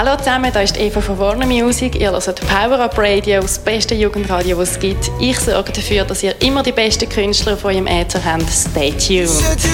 Hallo zusammen, hier ist Eva von Warner Music. Ihr hört Power Up Radio, das beste Jugendradio, das es gibt. Ich sorge dafür, dass ihr immer die besten Künstler von eurem Äther habt. Stay tuned.